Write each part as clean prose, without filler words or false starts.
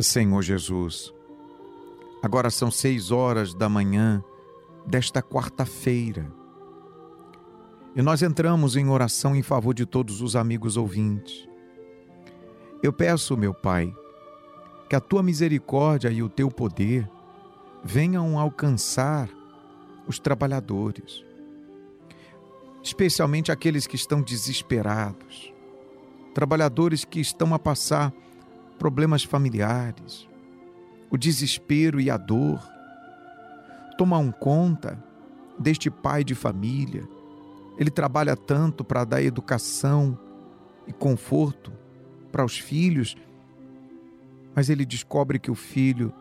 Senhor Jesus, agora são 6 horas da manhã desta quarta-feira e nós entramos em oração em favor de todos os amigos ouvintes. Eu peço, meu Pai, que a Tua misericórdia e o Teu poder venham alcançar os trabalhadores, especialmente aqueles que estão desesperados, trabalhadores que estão a passar problemas familiares, o desespero e a dor. Tomam conta deste pai de família. Ele trabalha tanto para dar educação e conforto para os filhos, mas ele descobre que o filho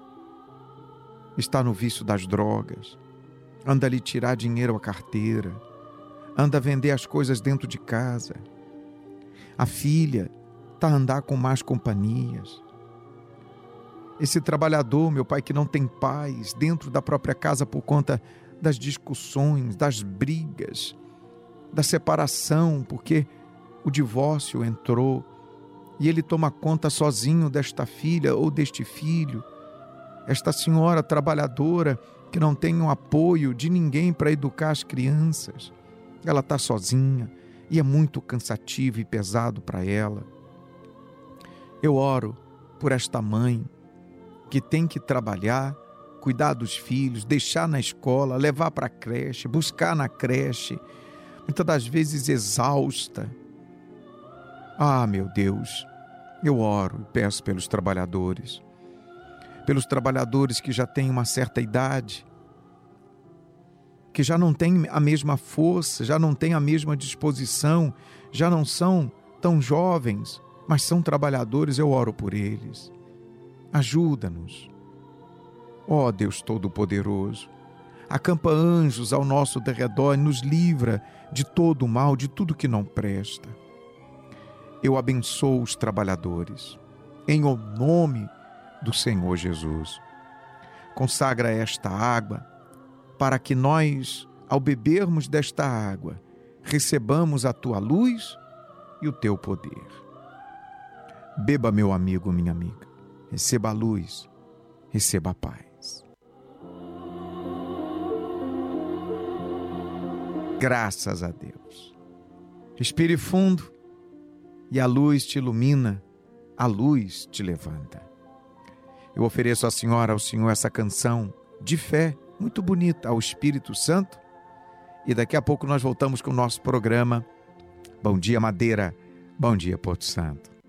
está no vício das drogas, anda a lhe tirar dinheiro à carteira, anda a vender as coisas dentro de casa. A filha está a andar com más companhias. Esse trabalhador, meu Pai, que não tem paz dentro da própria casa por conta das discussões, das brigas, da separação, porque o divórcio entrou e ele toma conta sozinho desta filha ou deste filho. Esta senhora trabalhadora que não tem o apoio de ninguém para educar as crianças. Ela está sozinha e é muito cansativo e pesado para ela. Eu oro por esta mãe que tem que trabalhar, cuidar dos filhos, deixar na escola, levar para a creche, buscar na creche, muitas das vezes exausta. Ah, meu Deus, eu oro e peço pelos trabalhadores que já têm uma certa idade, que já não têm a mesma força, já não têm a mesma disposição, já não são tão jovens, mas são trabalhadores. Eu oro por eles. Ajuda-nos. Ó Deus Todo-Poderoso, acampa anjos ao nosso derredor e nos livra de todo o mal, de tudo que não presta. Eu abençoo os trabalhadores, em o nome do Senhor Jesus. Consagra esta água para que nós, ao bebermos desta água, recebamos a Tua luz e o Teu poder. Beba, meu amigo, minha amiga. Receba a luz, receba a paz. Graças a Deus. Respire fundo e a luz te ilumina, a luz te levanta. Eu ofereço à senhora, ao Senhor, essa canção de fé, muito bonita, ao Espírito Santo. E daqui a pouco nós voltamos com o nosso programa. Bom dia, Madeira. Bom dia, Porto Santo.